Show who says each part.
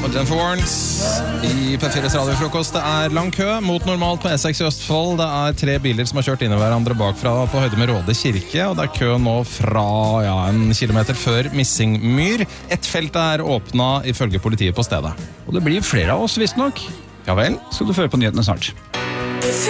Speaker 1: og Jennifer Warnes i P4's radiofrokost. Det lang kø mot normalt på E6 i Østfold. Det 3 biler som har kjørt inn i hverandre bakfra på høyde med Råde kirke, og det kø nå fra 1 kilometer før Missingmyr. Et felt åpnet ifølge politiet på stedet.
Speaker 2: Og det blir flere av oss, visst nok.
Speaker 1: Ja vel.
Speaker 2: Skal du føre på nyhetene snart.